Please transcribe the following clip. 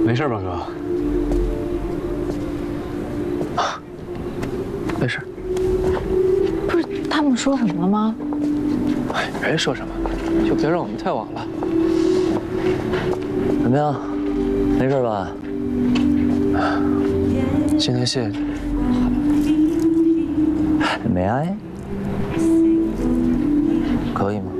没事吧，哥？ 没事。 不是他们说什么了吗？ 哎，没说什么，就别让我们太晚了。怎么样？没事吧？今天谢谢你。May I？可以吗？